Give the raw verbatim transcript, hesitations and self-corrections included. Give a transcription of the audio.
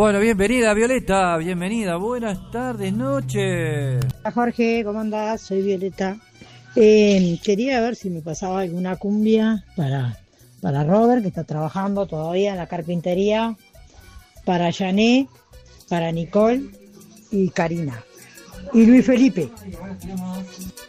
Bueno, bienvenida Violeta, bienvenida, buenas tardes, noches. Hola Jorge, ¿cómo andás? Soy Violeta. Eh, quería ver si me pasaba alguna cumbia para, para Robert, que está trabajando todavía en la carpintería, para Yané, para Nicole y Karina. Y Luis Felipe.